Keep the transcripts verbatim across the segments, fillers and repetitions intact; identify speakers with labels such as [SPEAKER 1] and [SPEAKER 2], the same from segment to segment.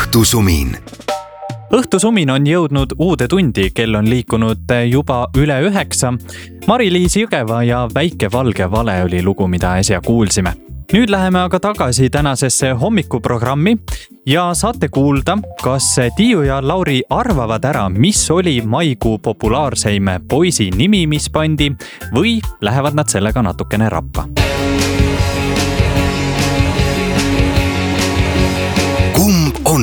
[SPEAKER 1] Õhtusumin.
[SPEAKER 2] Õhtusumin on jõudnud uude tundi, kell on liikunud juba üle üheksa. Mari-Liis Jõgeva ja Väike valge vale oli lugu, mida äsja kuulsime. Nüüd läheme aga tagasi tänasesse hommikuprogrammi ja saate kuulda, kas Tiiu ja Lauri arvavad ära, mis oli maikuu populaarseim poisi nimi, mis pandi, või lähevad nad sellega natukene rappa.
[SPEAKER 1] Kumb on?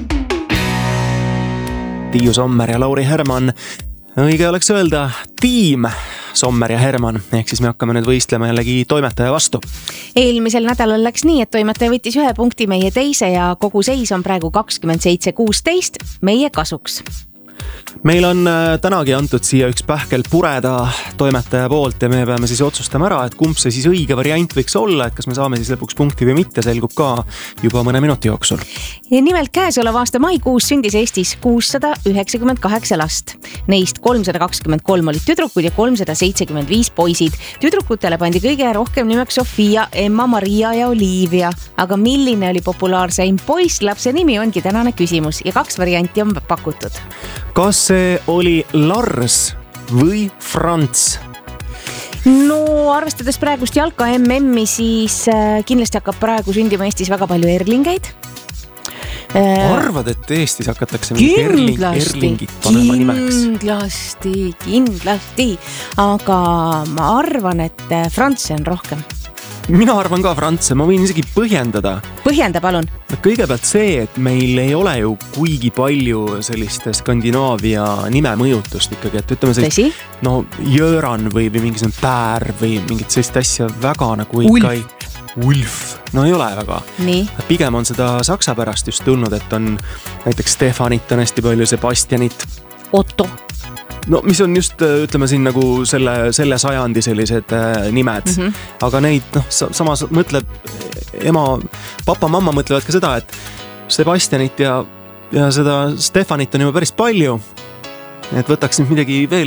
[SPEAKER 3] Tiiu Sommer ja Lauri Herman. Õige oleks öelda tiim Sommer ja Herman, ehk siis me hakkame nüüd võistlema jällegi toimetaja vastu.
[SPEAKER 4] Eelmisel nädalal läks nii, et toimetaja võttis ühe punkti meie teise ja kogu seis on praegu kakskümmend seitse kuusteist meie kasuks.
[SPEAKER 3] Meil on tänagi antud siia üks pähkel pureda toimetaja poolt ja me peame siis otsustama ära, et kumb see siis õige variant võiks olla, et kas me saame siis lõpuks punkti või mitte, selgub ka juba mõne minuti jooksul.
[SPEAKER 4] Ja nimelt käesoleva aasta maikuus sündis Eestis kuussada üheksakümmend kaheksa last. Neist kolmsada kakskümmend kolm olid tüdrukud ja kolmsada seitsekümmend viis poisid. Tüdrukutele pandi kõige rohkem nimeks Sofia, Emma, Maria ja Olivia. Aga milline oli populaarseim poisslapse nimi ongi tänane küsimus ja kaks varianti on pakutud.
[SPEAKER 3] Kas see oli Lars või Franz?
[SPEAKER 4] No arvestades praegust jalka M M-i, siis kindlasti hakkab praegu sündima Eestis väga palju erlingeid.
[SPEAKER 3] Arvad, et Eestis hakatakse erling, erlingit panema nimeks?
[SPEAKER 4] Kindlasti, kindlasti. Aga ma arvan, et Franz on rohkem.
[SPEAKER 3] Mina arvan ka Franz, ma võin isegi põhjendada.
[SPEAKER 4] Põhjenda, palun.
[SPEAKER 3] Kõigepealt see, et meil ei ole ju kuigi palju sellist Skandinaavia nime mõjutust ikkagi, et ütleme
[SPEAKER 4] Tõsi?
[SPEAKER 3] sellist, no Jöran või, või mingisugune Päär või mingit sellist asja väga nagu ikka ei... Ulf. No ei ole väga.
[SPEAKER 4] Nii.
[SPEAKER 3] Pigem on seda saksa pärast just tulnud, et on näiteks Stefanit on hästi palju, Sebastianit.
[SPEAKER 4] Otto.
[SPEAKER 3] No mis on just, ütleme siin nagu selle, selle sajandi sellised nimed, mm -hmm. aga neid, noh, samas mõtleb ema, papa, mamma mõtlevad ka seda, et Sebastianit ja, ja seda Stefanit on juba päris palju, et võtaks nüüd midagi veel